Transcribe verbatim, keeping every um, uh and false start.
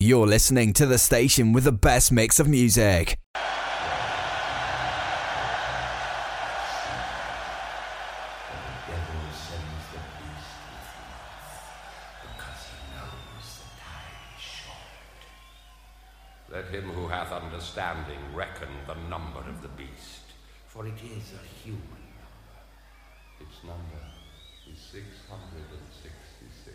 You're listening to the station with the best mix of music. Let him who hath understanding reckon the number of the beast, for it is a human number. Its number is six hundred sixty-six.